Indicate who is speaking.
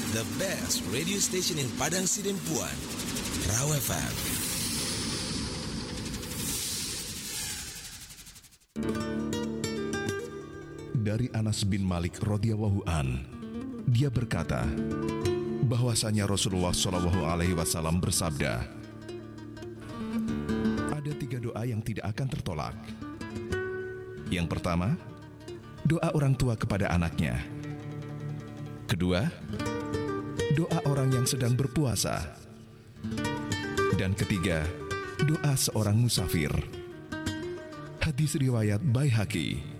Speaker 1: the best radio station in Padang Sidempuan, Raw FM.
Speaker 2: Dari Anas bin Malik radhiyallahu an, dia berkata bahwasanya Rasulullah SAW bersabda, ada 3 doa yang tidak akan tertolak. Yang pertama, doa orang tua kepada anaknya. Kedua, doa orang yang sedang berpuasa. Dan ketiga, doa seorang musafir. Hadis riwayat Baihaqi.